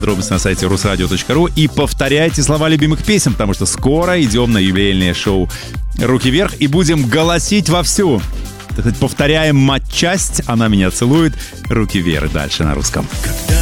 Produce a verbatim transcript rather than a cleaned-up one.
Подробности на сайте русрадио точка ру и повторяйте слова любимых песен, потому что скоро идем на юбилейное шоу «Руки вверх» и будем голосить вовсю. Так сказать, повторяем матчасть «Она меня целует», «Руки вверх» дальше на русском. Когда